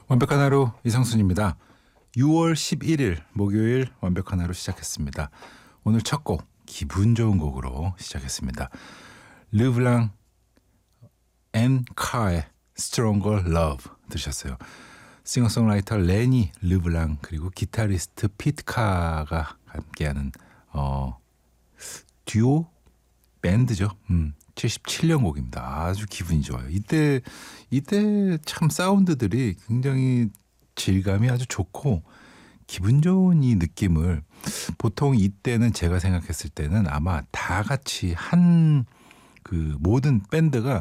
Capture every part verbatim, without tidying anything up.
완벽한 하루 이상순입니다. 유월 십일일 목요일 완벽한 하루 시작했습니다. 오늘 첫 곡 기분 좋은 곡으로 시작했습니다. 르블랑 앤 카의 Stronger Love 들으셨어요. 싱어송라이터 레니 르블랑 그리고 기타리스트 피트 카가 함께하는 어, 듀오 밴드죠. 음, 칠십칠년 곡입니다. 아주 기분이 좋아요. 이때 이때 참 사운드들이 굉장히 질감이 아주 좋고 기분 좋은 이 느낌을 보통 이때는 제가 생각했을 때는 아마 다 같이 한 그 모든 밴드가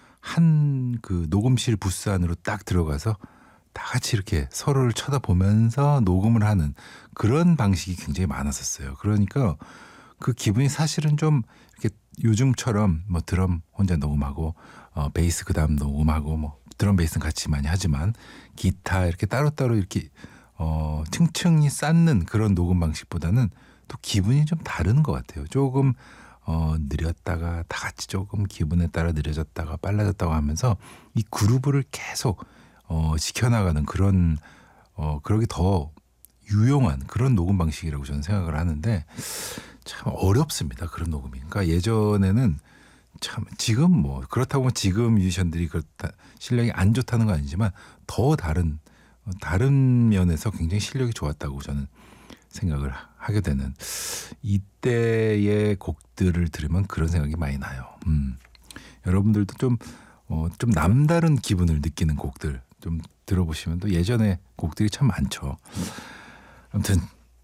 한 그 녹음실 부스 안으로 딱 들어가서 다 같이 이렇게 서로를 쳐다보면서 녹음을 하는 그런 방식이 굉장히 많았었어요. 그러니까 그 기분이 사실은 좀 이렇게 요즘처럼 뭐 드럼 혼자 녹음하고 어 베이스 그다음 녹음하고 뭐 드럼 베이스는 같이 많이 하지만 기타 이렇게 따로따로 이렇게 어 층층이 쌓는 그런 녹음 방식보다는 또 기분이 좀 다른 것 같아요. 조금 어 느렸다가 다 같이 조금 기분에 따라 느려졌다가 빨라졌다고 하면서 이 그루브를 계속 어 지켜나가는 그런 어 그러기 더 유용한 그런 녹음 방식이라고 저는 생각을 하는데 참 어렵습니다. 그런 녹음이. 그러니까 예전에는 참 지금 뭐 그렇다고 지금 뮤지션들이 그렇다 실력이 안 좋다는 건 아니지만 더 다른 다른 면에서 굉장히 실력이 좋았다고 저는 생각을 하게 되는 이때의 곡들을 들으면 그런 생각이 많이 나요. 음. 여러분들도 좀, 어, 좀 남다른 기분을 느끼는 곡들 좀 들어보시면 또 예전에 곡들이 참 많죠. 아무튼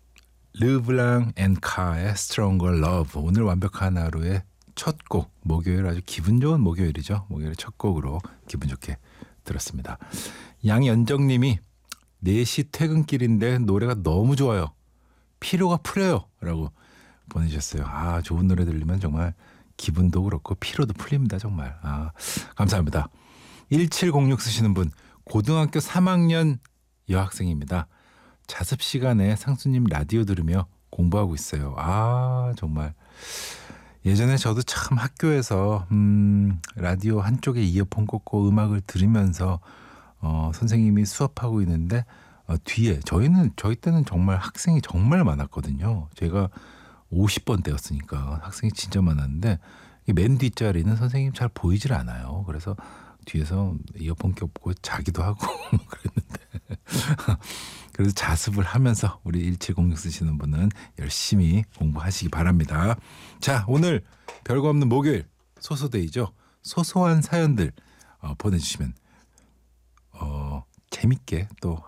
르블랑 앤 카의 Stronger Love 오늘 완벽한 하루의 첫 곡 목요일 아주 기분 좋은 목요일이죠. 목요일 첫 곡으로 기분 좋게 들었습니다. 양연정님이 네 시 퇴근길인데 노래가 너무 좋아요. 피로가 풀려요 라고 보내주셨어요. 아 좋은 노래 들리면 정말 기분도 그렇고 피로도 풀립니다. 정말. 아 감사합니다. 일칠공육 쓰시는 분 고등학교 삼 학년 여학생입니다. 자습 시간에 상수님 라디오 들으며 공부하고 있어요. 아 정말 예전에 저도 참 학교에서 음, 라디오 한쪽에 이어폰 꽂고 음악을 들으면서 어, 선생님이 수업하고 있는데 어, 뒤에 저희는 저희 때는 정말 학생이 정말 많았거든요. 제가 오십 번대였으니까 학생이 진짜 많았는데 맨 뒷자리는 선생님 잘 보이질 않아요. 그래서 뒤에서 이어폰 껴고 자기도 하고 그랬는데 그래서 자습을 하면서 우리 일칠공육 쓰시는 분은 열심히 공부하시기 바랍니다. 자 오늘 별거 없는 목요일 소소데이죠. 소소한 사연들 어, 보내주시면 어, 재밌게 또